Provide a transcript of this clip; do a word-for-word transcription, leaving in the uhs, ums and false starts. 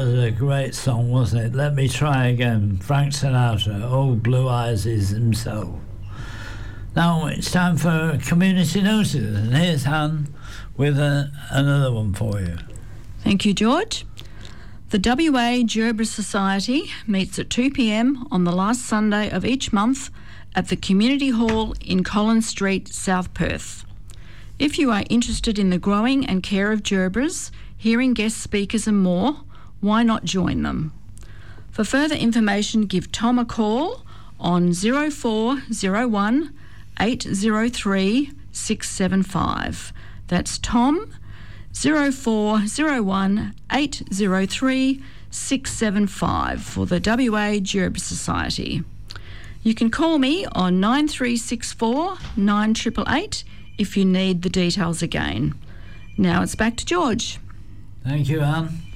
was a great song, wasn't it? Let Me Try Again, Frank Sinatra, old Blue Eyes is himself. Now it's time for community notices, and here's Han with a, another one for you. Thank you, George. The W A Gerbera Society meets at two p m on the last Sunday of each month at the Community Hall in Collins Street, South Perth. If you are interested in the growing and care of Gerberas, hearing guest speakers and more, why not join them? For further information, give Tom a call on zero four zero one eight zero three six seven five. That's Tom, zero four zero one eight zero three six seven five for the W A Gerbera Society. You can call me on nine three six four nine eight eight eight if you need the details again. Now it's back to George. Thank you, Anne.